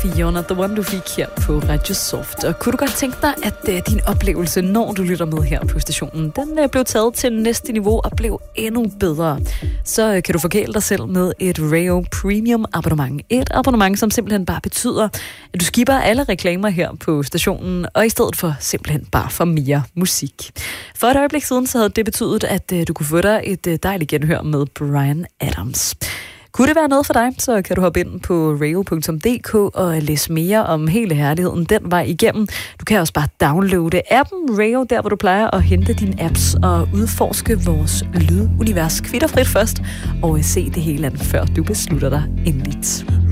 Fiona, The One, du fik her på Radio Soft. Og kunne du godt tænke dig, at din oplevelse, når du lytter med her på stationen, den blev taget til næste niveau og blev endnu bedre, så kan du forkæle dig selv med et Rayo Premium abonnement. Et abonnement, som simpelthen bare betyder, at du skipper alle reklamer her på stationen, og i stedet for simpelthen bare for mere musik. For et øjeblik siden, så havde det betydet, at du kunne få dig et dejligt genhør med Bryan Adams. Kunne det være noget for dig, så kan du hoppe ind på rayo.dk og læse mere om hele herligheden den vej igennem. Du kan også bare downloade appen Rayo, der hvor du plejer at hente dine apps og udforske vores lydunivers kvitterfrit først, og se det hele andet, før du beslutter dig endeligt.